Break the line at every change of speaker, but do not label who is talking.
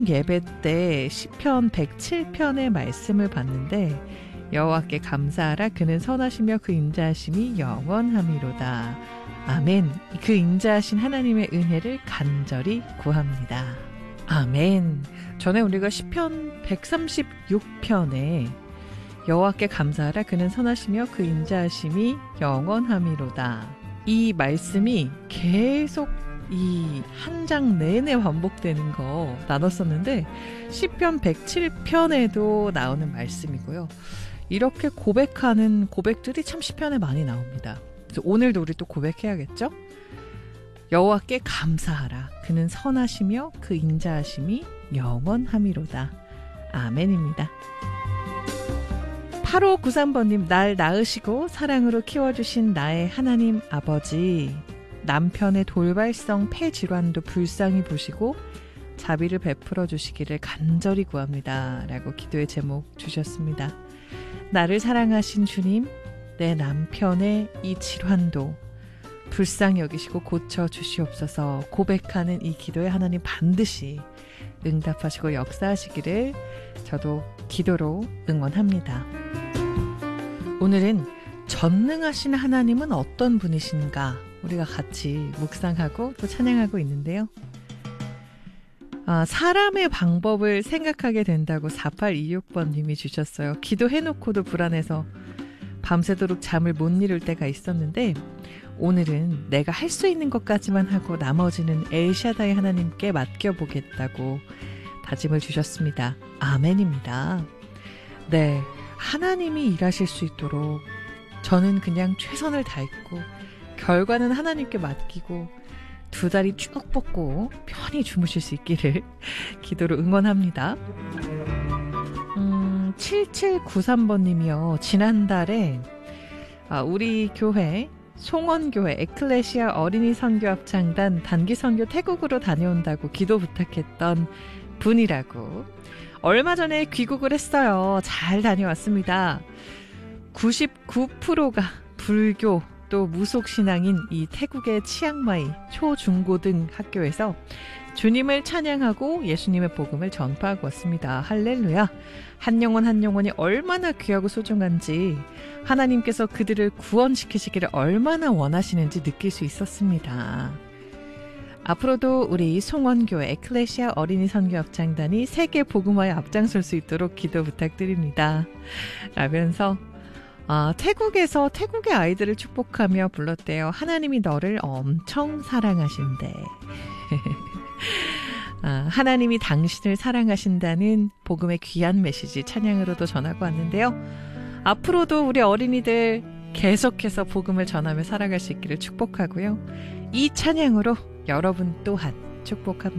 예배 때 시편 107편의 말씀을 봤는데 여호와께 감사하라 그는 선하시며 그 인자하심이 영원함이로다. 아멘. 그 인자하신 하나님의 은혜를 간절히 구합니다. 아멘. 전에 우리가 시편 136편에 여호와께 감사하라 그는 선하시며 그 인자하심이 영원함이로다. 이 말씀이 계속 이 한 장 내내 반복되는 거 나눴었는데 시편 107편에도 나오는 말씀이고요. 이렇게 고백하는 고백들이 참 시편에 많이 나옵니다. 그래서 오늘도 우리 또 고백해야겠죠? 여호와께 감사하라. 그는 선하시며 그 인자하심이 영원함이로다. 아멘입니다. 8593번님, 날 낳으시고 사랑으로 키워주신 나의 하나님 아버지, 남편의 돌발성 폐질환도 불쌍히 보시고 자비를 베풀어 주시기를 간절히 구합니다. 라고 기도의 제목 주셨습니다. 나를 사랑하신 주님, 내 남편의 이 질환도 불쌍히 여기시고 고쳐 주시옵소서. 고백하는 이 기도에 하나님 반드시 응답하시고 역사하시기를 저도 기도로 응원합니다. 오늘은 전능하신 하나님은 어떤 분이신가 우리가 같이 묵상하고 또 찬양하고 있는데요. 사람의 방법을 생각하게 된다고 4826번님이 주셨어요. 기도해놓고도 불안해서 밤새도록 잠을 못 이룰 때가 있었는데 오늘은 내가 할 수 있는 것까지만 하고 나머지는 엘샤다이 하나님께 맡겨보겠다고 다짐을 주셨습니다. 아멘입니다. 네, 하나님이 일하실 수 있도록 저는 그냥 최선을 다했고 결과는 하나님께 맡기고 두 다리 쭉 뻗고 편히 주무실 수 있기를 기도로 응원합니다. 7793번님이요. 지난달에 우리 교회 송원교회 에클레시아 어린이 선교 합창단 단기 선교 태국으로 다녀온다고 기도 부탁했던 분이라고 얼마 전에 귀국을 했어요. 잘 다녀왔습니다. 99%가 불교 또 무속신앙인 이 태국의 치앙마이 초중고등 학교에서 주님을 찬양하고 예수님의 복음을 전파하고 왔습니다. 할렐루야. 한 영혼 한 영혼이 얼마나 귀하고 소중한지 하나님께서 그들을 구원시키시기를 얼마나 원하시는지 느낄 수 있었습니다. 앞으로도 우리 송원교회 에클레시아 어린이 선교합창단이 세계 복음화에 앞장설 수 있도록 기도 부탁드립니다. 라면서 태국에서 태국의 아이들을 축복하며 불렀대요. 하나님이 너를 엄청 사랑하신대. 하나님이 당신을 사랑하신다는 복음의 귀한 메시지 찬양으로도 전하고 왔는데요. 앞으로도 우리 어린이들 계속해서 복음을 전하며 살아갈 수 있기를 축복하고요. 이 찬양으로 여러분 또한 축복합니다.